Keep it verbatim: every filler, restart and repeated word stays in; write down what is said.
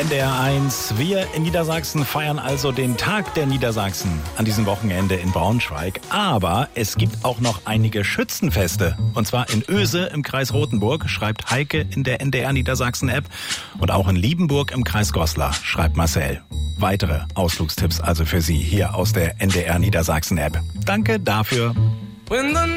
N D R eins. Wir in Niedersachsen feiern also den Tag der Niedersachsen an diesem Wochenende in Braunschweig. Aber es gibt auch noch einige Schützenfeste. Und zwar in Oese im Kreis Rothenburg, schreibt Heike in der N D R Niedersachsen App. Und auch in Liebenburg im Kreis Goslar, schreibt Marcel. Weitere Ausflugstipps also für Sie hier aus der N D R Niedersachsen App. Danke dafür.